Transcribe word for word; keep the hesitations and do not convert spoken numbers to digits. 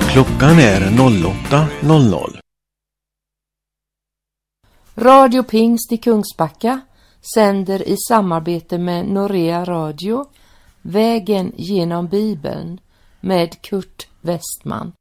Klockan är åtta noll noll. Radio Pingst i Kungsbacka sänder i samarbete med Norea Radio Vägen genom Bibeln med Kurt Westman.